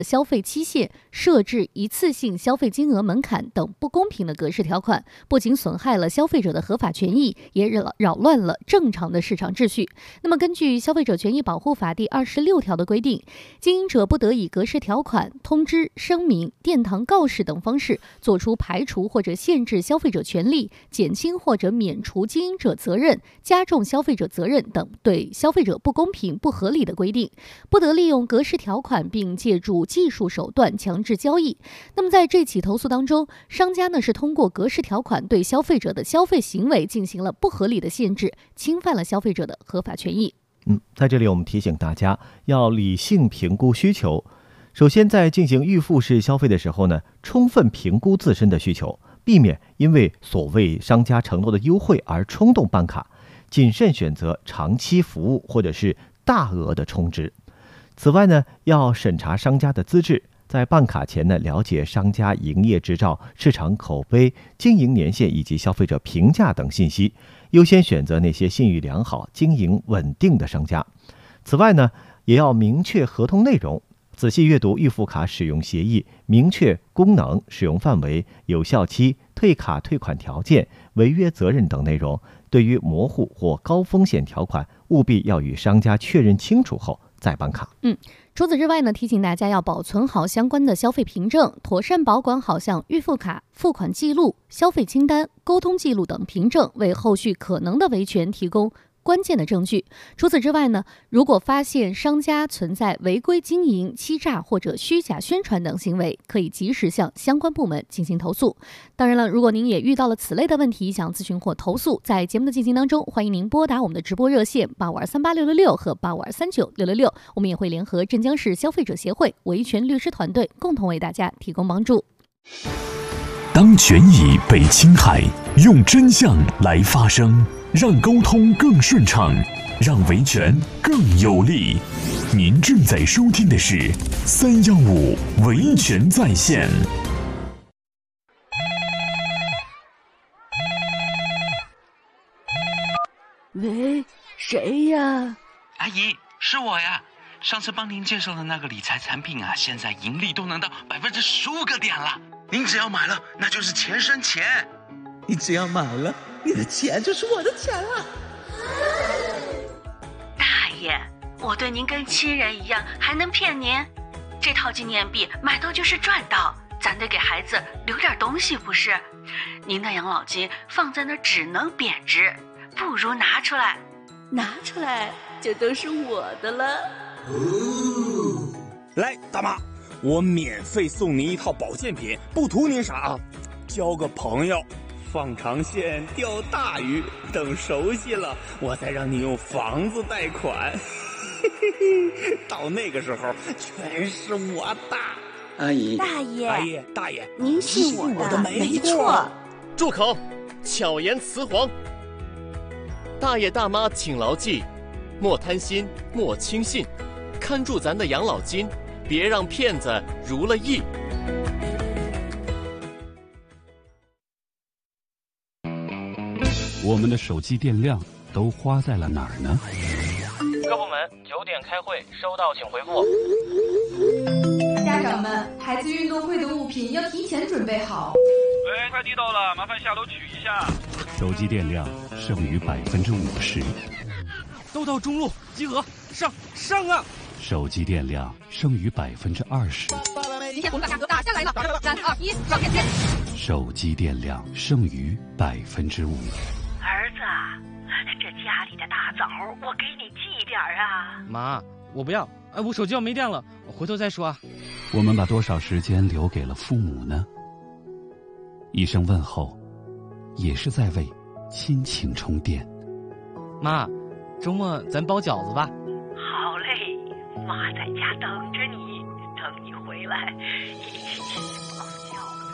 消费期限、设置一次性消费金额门槛等不公平的格式条款，不仅损害了消费者的合法权益，也扰乱了正常的市场秩序。那么根据《消费者权益保护法》第26条的规定，经营者不得以格式条款、通知、声明、殿堂告示等方式作出排除或者限制消费者权利、减轻或者免除经营者责任、加重消费者责任等对消费者不公平、不合理的规定，不得利用格式条款并借助技术手段强制交易。那么在这起投诉当中，商家是通过格式条款对消费者的消费行为进行了不合理的限制，侵犯了消费者的合法权益。 在这里我们提醒大家要理性评估需求。首先，在进行预付式消费的时候呢，充分评估自身的需求，避免因为所谓商家承诺的优惠而冲动办卡，谨慎选择长期服务或者是大额的充值。此外呢，要审查商家的资质，在办卡前呢，了解商家营业执照、市场口碑、经营年限以及消费者评价等信息，优先选择那些信誉良好、经营稳定的商家。此外呢，也要明确合同内容，仔细阅读预付卡使用协议，明确功能、使用范围、有效期、退卡退款条件、违约责任等内容。对于模糊或高风险条款，务必要与商家确认清楚后再办卡。 除此之外呢，提醒大家要保存好相关的消费凭证，妥善保管好像预付卡、付款记录、消费清单、沟通记录等凭证，为后续可能的维权提供关键的证据。除此之外呢，如果发现商家存在违规经营、欺诈或者虚假宣传等行为，可以及时向相关部门进行投诉。当然了，如果您也遇到了此类的问题，想咨询或投诉，在节目的进行当中，欢迎您拨打我们的直播热线85238666和85239666，我们也会联合镇江市消费者协会维权律师团队，共同为大家提供帮助。 当权益被侵害，用真相来发声，让沟通更顺畅，让维权更有力。您正在收听的是315维权在线。 喂，谁呀？ 阿姨，是我呀。上次帮您介绍的那个理财产品啊，现在盈利都能到15%个点了。您只要买了，那就是钱生钱。 你只要买了，你的钱就是我的钱了。 大爷，我对您跟亲人一样，还能骗您？这套纪念币买到就是赚到，咱得给孩子留点东西不是？您的养老金放在那只能贬值，不如拿出来就都是我的了。 来，大妈，我免费送您一套保健品，不图您啥啊，交个朋友，放长线钓大鱼，等熟悉了，我再让你用房子贷款。到那个时候，全是我的。 阿姨， 大爷， 阿姨，大爷， 您信我的没错。 住口！巧言辞黄。大爷大妈请牢记，莫贪心，莫轻信，看住咱的养老金，别让骗子如了意。 我们的手机电量都花在了哪儿呢？ 各部门9点开会，收到请回复。 家长们，孩子运动会的物品要提前准备好。 喂，快递到了，麻烦下楼取一下。 手机电量剩余50%。 都到中路集合，上啊！ 手机电量剩余20%。 今天我们把价格打下来了，3、2、1，上链接。 手机电量剩余5%。 儿子，这家里的大枣我给你寄点啊。 妈，我不要，我手机要没电了，回头再说啊。 我们把多少时间留给了父母呢？一声问候，也是在为亲情充电。 妈，周末咱包饺子吧。 好嘞，妈在家等着你，等你回来一起包饺子。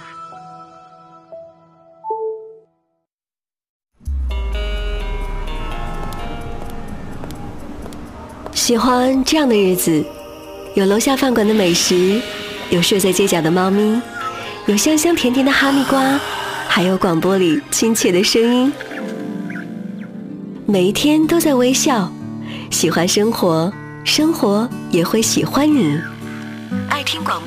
喜欢这样的日子，有楼下饭馆的美食，有睡在街角的猫咪，有香香甜甜的哈密瓜，还有广播里亲切的声音。每一天都在微笑，喜欢生活，生活也会喜欢你。爱听广播。